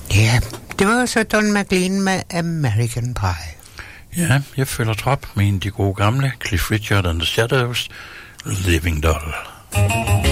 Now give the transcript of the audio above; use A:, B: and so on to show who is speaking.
A: Ja, det var så Don McLean med American Pie.
B: Ja, jeg følger trop med en af de gode gamle Cliff Richard and the Shadows, Living Doll.